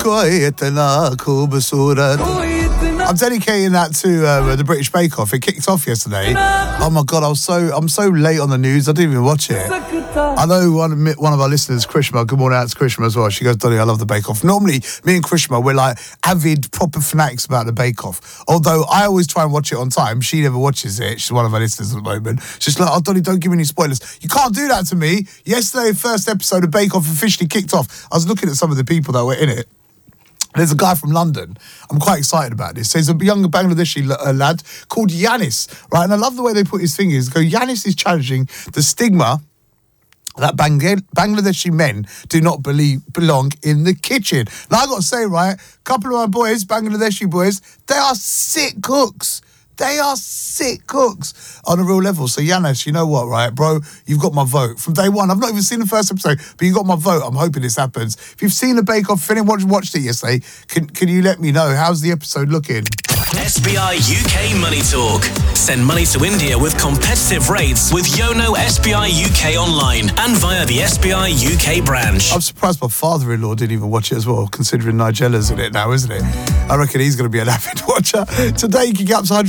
koi itna khoobsurat. I'm dedicating that to the British Bake Off. It kicked off yesterday. Oh my God, I'm so late on the news. I didn't even watch it. I know one of our listeners, Krishma. Good morning out to Krishma as well. She goes, Donny, I love the Bake Off. Normally, me and Krishma, we're like avid, proper fanatics about the Bake Off. Although I always try and watch it on time. She never watches it. She's one of our listeners at the moment. She's like, oh, Donny, don't give me any spoilers. You can't do that to me. Yesterday, first episode of Bake Off officially kicked off. I was looking at some of the people that were in it. There's a guy from London. I'm quite excited about this. So he's a young Bangladeshi lad called Yanis, right? And I love the way they put his fingers. Go, Yanis is challenging the stigma that Bangladeshi men do not belong in the kitchen. Now, I got to say, right, a couple of my boys, Bangladeshi boys, they are sick cooks. They are sick cooks on a real level. So, Yanis, you know what, right, bro? You've got my vote. From day one, I've not even seen the first episode, but you got my vote. I'm hoping this happens. If you've seen the Bake Off, if anyone watched it yesterday, can you let me know? How's the episode looking? SBI UK Money Talk. Send money to India with competitive rates with Yono SBI UK online and via the SBI UK branch. I'm surprised my father-in-law didn't even watch it as well, considering Nigella's in it now, isn't it? I reckon he's going to be an avid watcher. Today, you can get up to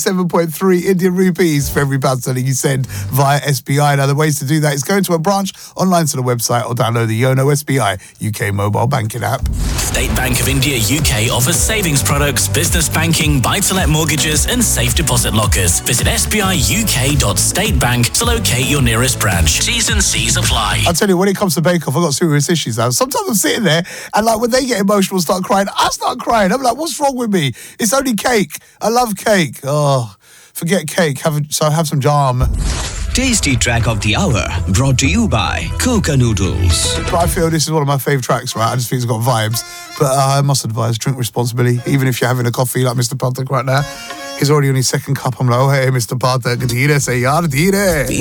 127.3 Indian rupees for every pound sterling you send via SBI. Now, the ways to do that is go to a branch, online to the website, or download the Yono SBI UK mobile banking app. State Bank of India UK offers savings products, business banking, buy-to-let mortgages and safe deposit lockers. Visit sbiuk.statebank to locate your nearest branch. T's and C's apply. I tell you, when it comes to Bake Off, I've got serious issues now. Sometimes I'm sitting there and like when they get emotional, start crying, I start crying. I'm like, what's wrong with me? It's only cake. I love cake. Oh, forget cake. Have some jam. Tasty track of the hour brought to you by Coca Noodles. But I feel this is one of my favourite tracks, right? I just think it's got vibes. But I must advise, drink responsibly. Even if you're having a coffee like Mr. Pathak right now. He's already on his second cup. I'm like, oh, hey, Mr. Pathak, dheere se yaar, dheere.